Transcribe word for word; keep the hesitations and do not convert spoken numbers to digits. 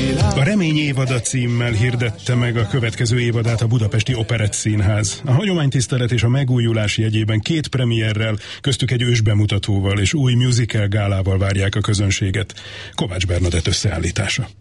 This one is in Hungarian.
A Remény évada címmel hirdette meg a következő évadát a Budapesti Operett Színház. A hagyománytisztelet és a megújulás jegyében két premierrel, köztük egy ősbemutatóval és új musical gálával várják a közönséget. Kovács Bernadett összeállítása.